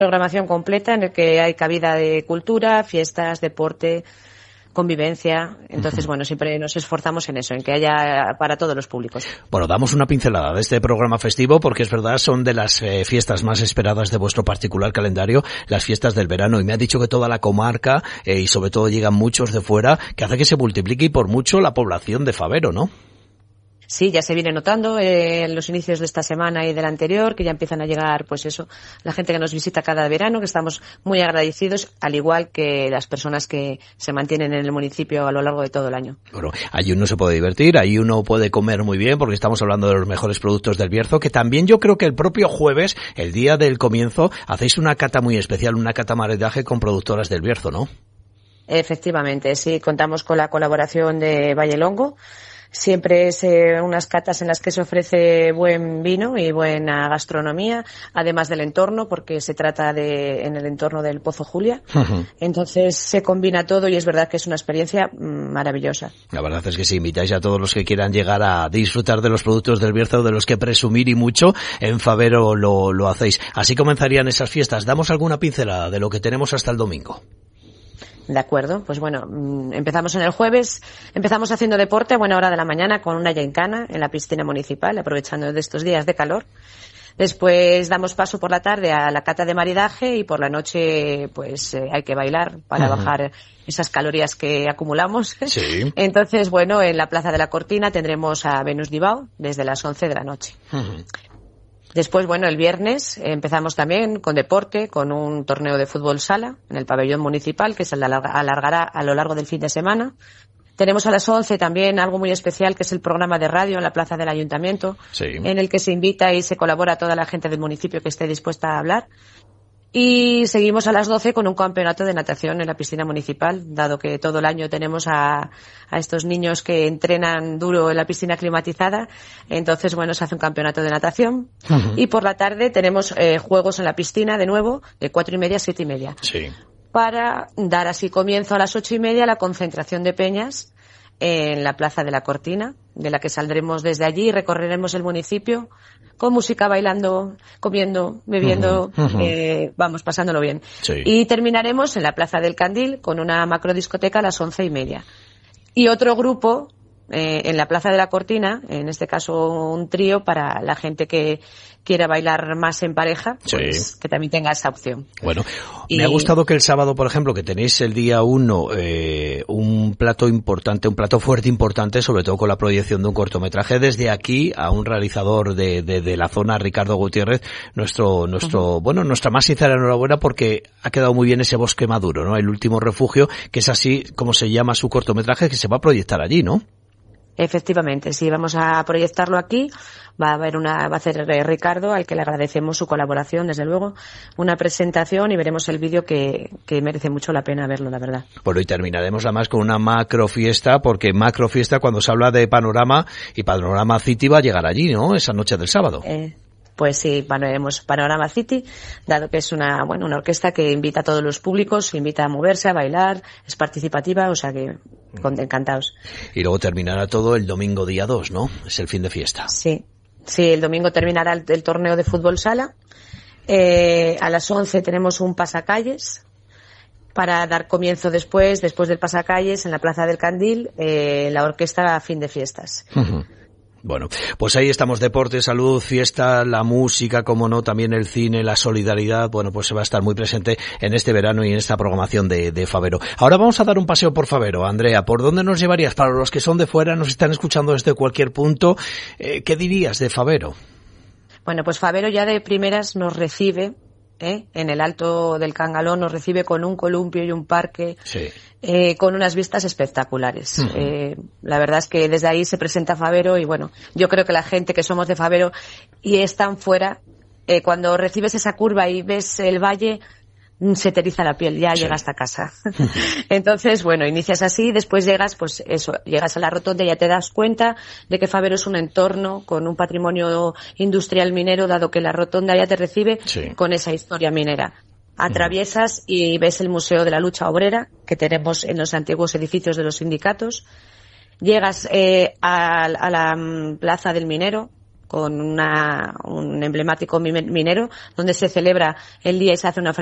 programación completa en el que hay cabida de cultura, fiestas, deporte, convivencia. Entonces, bueno, siempre nos esforzamos en eso, en que haya para todos los públicos. Bueno, damos una pincelada de este programa festivo porque es verdad, son de las fiestas más esperadas de vuestro particular calendario, las fiestas del verano, y me ha dicho que toda la comarca y sobre todo llegan muchos de fuera, que hace que se multiplique y por mucho la población de Fabero, ¿no? Sí, ya se viene notando en los inicios de esta semana y del anterior, que ya empiezan a llegar, pues eso, la gente que nos visita cada verano, que estamos muy agradecidos, al igual que las personas que se mantienen en el municipio a lo largo de todo el año. Bueno, ahí uno se puede divertir, ahí uno puede comer muy bien, porque estamos hablando de los mejores productos del Bierzo, que también yo creo que el propio jueves, el día del comienzo, hacéis una cata muy especial, una cata maridaje con productoras del Bierzo, ¿no? Efectivamente, sí, contamos con la colaboración de Valle Longo. Siempre es unas catas en las que se ofrece buen vino y buena gastronomía, además del entorno, porque se trata en el entorno del Pozo Julia. Uh-huh. Entonces se combina todo y es verdad que es una experiencia maravillosa. La verdad es que si invitáis a todos los que quieran llegar a disfrutar de los productos del Bierzo, de los que presumir y mucho, en Fabero lo hacéis. Así comenzarían esas fiestas. Damos alguna pincelada de lo que tenemos hasta el domingo. De acuerdo, pues bueno, empezamos en el jueves, empezamos haciendo deporte a buena hora de la mañana con una gincana en la piscina municipal, aprovechando de estos días de calor. Después damos paso por la tarde a la cata de maridaje y por la noche pues hay que bailar para bajar esas calorías que acumulamos. Sí. Entonces, bueno, en la Plaza de la Cortina tendremos a Venus Dibao desde las 11 de la noche. Después, bueno, el viernes empezamos también con deporte, con un torneo de fútbol sala en el pabellón municipal que se alargará a lo largo del fin de semana. Tenemos a las 11 también algo muy especial que es el programa de radio en la plaza del ayuntamiento, sí, en el que se invita y se colabora a toda la gente del municipio que esté dispuesta a hablar. Y seguimos a las 12 con un campeonato de natación en la piscina municipal, dado que todo el año tenemos a estos niños que entrenan duro en la piscina climatizada. Entonces, bueno, se hace un campeonato de natación. Uh-huh. Y por la tarde tenemos juegos en la piscina, de nuevo, de 4:30 a 7:30. Sí. Para dar así comienzo a las 8:30 la concentración de peñas en la Plaza de la Cortina, de la que saldremos desde allí y recorreremos el municipio con música, bailando, comiendo, bebiendo, vamos, pasándolo bien. Sí. Y terminaremos en la Plaza del Candil con una macrodiscoteca a las 11:30. Y otro grupo en la Plaza de la Cortina, en este caso un trío para la gente que quiera bailar más en pareja, pues sí, que también tenga esa opción. Bueno, me ha gustado que el sábado, por ejemplo, que tenéis el día 1 un plato importante, un plato fuerte importante, sobre todo con la proyección de un cortometraje. Desde aquí a un realizador de la zona, Ricardo Gutiérrez, bueno, nuestra más sincera enhorabuena porque ha quedado muy bien ese Bosque Maduro, ¿no? El último refugio, que es así como se llama su cortometraje, que se va a proyectar allí, ¿no? Efectivamente, sí, vamos a proyectarlo aquí. Va a hacer Ricardo, al que le agradecemos su colaboración, desde luego, una presentación y veremos el vídeo que merece mucho la pena verlo, la verdad. Bueno, y terminaremos además con una macrofiesta, porque macrofiesta cuando se habla de Panorama y Panorama City va a llegar allí, ¿no? Esa noche del sábado. Pues sí, haremos Panorama City, dado que es una orquesta que invita a todos los públicos, invita a moverse, a bailar, es participativa, o sea que encantados. Y luego terminará todo el domingo día 2, ¿no? Es el fin de fiesta. Sí, el domingo terminará el torneo de fútbol sala. A las 11 tenemos un pasacalles para dar comienzo después del pasacalles en la Plaza del Candil, la orquesta a fin de fiestas. Uh-huh. Bueno, pues ahí estamos, deporte, salud, fiesta, la música, como no, también el cine, la solidaridad, bueno, pues se va a estar muy presente en este verano y en esta programación de Fabero. Ahora vamos a dar un paseo por Fabero. Andrea, ¿por dónde nos llevarías? Para los que son de fuera, nos están escuchando desde cualquier punto, ¿qué dirías de Fabero? Bueno, pues Fabero ya de primeras nos recibe, en el Alto del Cangalón, nos recibe con un columpio y un parque, sí, con unas vistas espectaculares. Uh-huh. La verdad es que desde ahí se presenta Fabero y bueno, yo creo que la gente que somos de Fabero y están fuera, cuando recibes esa curva y ves el valle, se te eriza la piel, ya llegas hasta casa. Entonces, bueno, inicias así, después llegas a la rotonda y ya te das cuenta de que Fabero es un entorno con un patrimonio industrial minero, dado que la rotonda ya te recibe con esa historia minera. Atraviesas y ves el Museo de la Lucha Obrera que tenemos en los antiguos edificios de los sindicatos. Llegas a la Plaza del Minero, con un emblemático minero, donde se celebra el día y se hace una